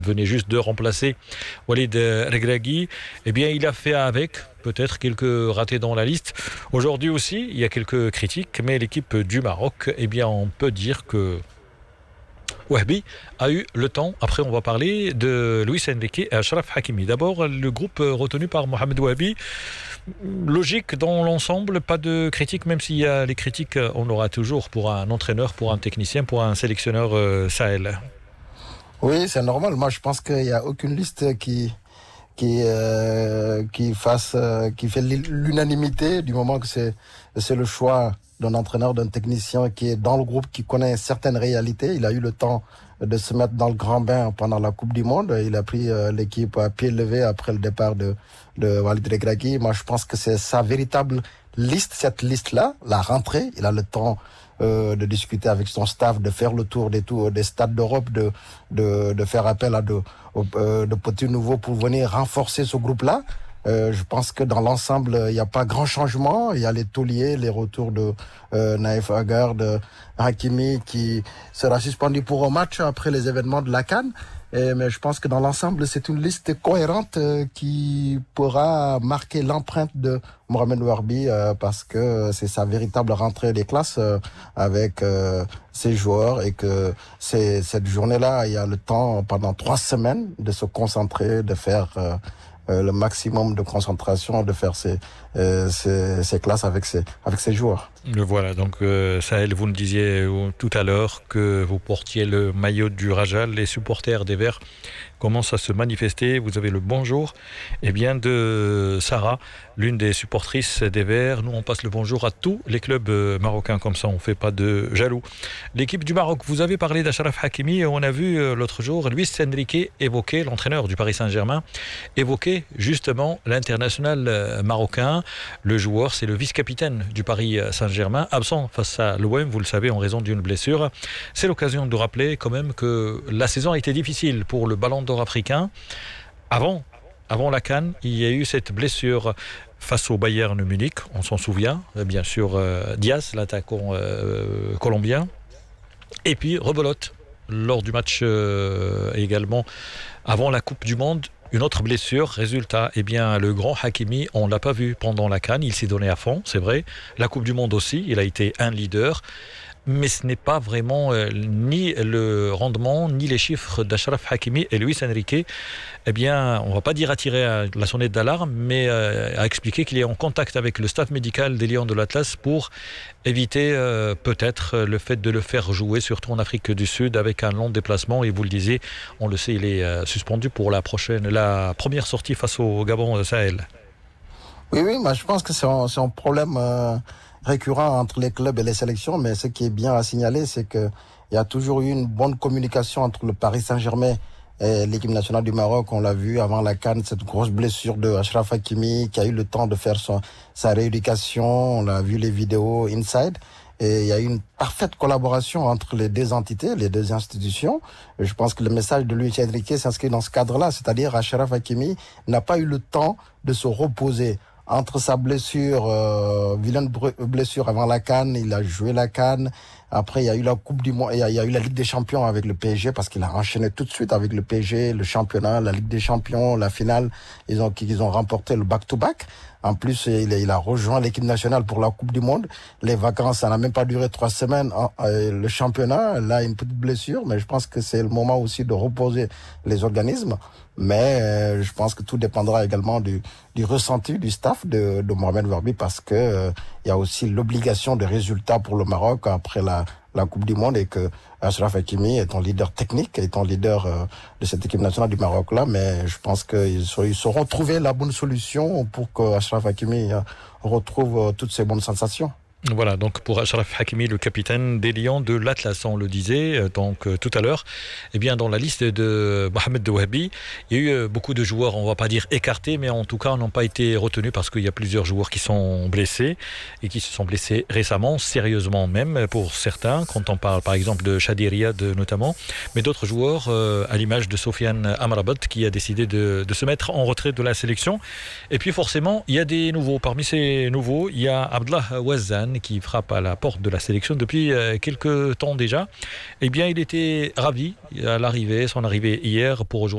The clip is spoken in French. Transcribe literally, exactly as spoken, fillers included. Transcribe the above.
venait juste de remplacer Walid Regragui, eh bien il a fait avec peut-être quelques ratés dans la liste. Aujourd'hui aussi, il y a quelques critiques, mais l'équipe du Maroc, eh bien on peut dire que Wahbi a eu le temps. Après, on va parler de Luis Enrique et Achraf Hakimi. D'abord, le groupe retenu par Mohamed Wahbi. Logique dans l'ensemble, pas de critiques, même s'il y a les critiques, on aura toujours pour un entraîneur, pour un technicien, pour un sélectionneur euh, Sahel. Oui, c'est normal. Moi, je pense qu'il n'y a aucune liste qui qui euh, qui fasse euh, qui fait l'unanimité du moment que c'est c'est le choix d'un entraîneur, d'un technicien qui est dans le groupe, qui connaît certaines réalités. Il a eu le temps de se mettre dans le grand bain pendant la Coupe du Monde. Il a pris euh, l'équipe à pied levé après le départ de de Walid Regragui. Moi, je pense que c'est sa véritable liste, cette liste-là, la rentrée. Il a le temps Euh, de discuter avec son staff, de faire le tour des tours des stades d'Europe, de de de faire appel à de euh, de petits nouveaux pour venir renforcer ce groupe-là. Euh, je pense que dans l'ensemble, il n'y a pas grand changement. Il y a les tauliers, les retours de euh, Naïf Agar, de Hakimi qui sera suspendu pour un match après les événements de la CAN. Et, mais je pense que dans l'ensemble, c'est une liste cohérente euh, qui pourra marquer l'empreinte de Mohamed Wahbi euh, parce que c'est sa véritable rentrée des classes euh, avec euh, ses joueurs et que c'est cette journée-là, il y a le temps pendant trois semaines de se concentrer, de faire euh, euh, le maximum de concentration, de faire ses, euh, ses, ses classes avec ses, avec ses joueurs. Voilà, donc euh, Sahel, vous me disiez tout à l'heure que vous portiez le maillot du Rajal. Les supporters des Verts commencent à se manifester. Vous avez le bonjour eh bien, de Sarah, l'une des supportrices des Verts. Nous, on passe le bonjour à tous les clubs euh, marocains, comme ça on ne fait pas de jaloux. L'équipe du Maroc, vous avez parlé d'Achraf Hakimi. On a vu euh, l'autre jour Luis Enrique évoquer, l'entraîneur du Paris Saint-Germain, évoquer justement l'international euh, marocain. Le joueur, c'est le vice-capitaine du Paris Saint-Germain, absent face à l'O M, vous le savez, en raison d'une blessure. C'est l'occasion de rappeler quand même que la saison a été difficile pour le Ballon d'Or africain. Avant, avant la CAN, il y a eu cette blessure face au Bayern Munich, on s'en souvient, bien sûr euh, Diaz, l'attaquant euh, colombien, et puis rebelote lors du match euh, également avant la Coupe du Monde. Une autre blessure, résultat, eh bien, le grand Hakimi, on ne l'a pas vu pendant la CAN, il s'est donné à fond, c'est vrai. La Coupe du Monde aussi, il a été un leader. Mais ce n'est pas vraiment euh, ni le rendement, ni les chiffres d'Achraf Hakimi et Luis Enrique. Eh bien, on ne va pas dire attirer la sonnette d'alarme, mais euh, à expliquer qu'il est en contact avec le staff médical des Lions de l'Atlas pour éviter euh, peut-être le fait de le faire jouer, surtout en Afrique du Sud, avec un long déplacement. Et vous le disiez, on le sait, il est euh, suspendu pour la prochaine, la première sortie face au Gabon Sahel. Oui, oui, moi je pense que c'est un, c'est un problème euh, récurrent entre les clubs et les sélections, mais ce qui est bien à signaler, c'est que il y a toujours eu une bonne communication entre le Paris Saint-Germain et l'équipe nationale du Maroc. On l'a vu avant la CAN, cette grosse blessure de Achraf Hakimi qui a eu le temps de faire son, sa rééducation. On a vu les vidéos inside. Et il y a eu une parfaite collaboration entre les deux entités, les deux institutions. Et je pense que le message de Luis Enrique s'inscrit dans ce cadre-là, c'est-à-dire Achraf Hakimi n'a pas eu le temps de se reposer. Entre sa blessure, euh, vilaine blessure avant la CAN, il a joué la CAN. Après, il y a eu la Coupe du Monde, il y a, il y a eu la Ligue des Champions avec le P S G parce qu'il a enchaîné tout de suite avec le P S G, le championnat, la Ligue des Champions, la finale. Ils ont, ils ont remporté le back-to-back. En plus, il, il a rejoint l'équipe nationale pour la Coupe du Monde. Les vacances, ça n'a même pas duré trois semaines. Le championnat, là, une petite blessure, mais je pense que c'est le moment aussi de reposer les organismes. Mais euh, je pense que tout dépendra également du, du ressenti du staff de, de Mohamed Wahbi parce que euh, il y a aussi l'obligation de résultats pour le Maroc après la, la Coupe du Monde et que Achraf Hakimi est un leader technique, est un leader euh, de cette équipe nationale du Maroc là. Mais je pense qu'ils ils sauront trouver la bonne solution pour que Achraf Hakimi euh, retrouve euh, toutes ses bonnes sensations. Voilà, donc pour Achraf Hakimi, le capitaine des Lions de l'Atlas, on le disait donc euh, tout à l'heure, eh bien dans la liste de Mohamed Wahbi, il y a eu euh, beaucoup de joueurs, on ne va pas dire écartés, mais en tout cas n'ont pas été retenus parce qu'il y a plusieurs joueurs qui sont blessés et qui se sont blessés récemment, sérieusement même pour certains, quand on parle par exemple de Chadi Riyad notamment, mais d'autres joueurs euh, à l'image de Sofiane Amrabat qui a décidé de, de se mettre en retrait de la sélection. Et puis forcément, il y a des nouveaux. Parmi ces nouveaux, il y a Abdallah Ouazzane qui frappe à la porte de la sélection depuis euh, quelques temps déjà. Eh bien, il était ravi à l'arrivée, son arrivée hier pour rejoindre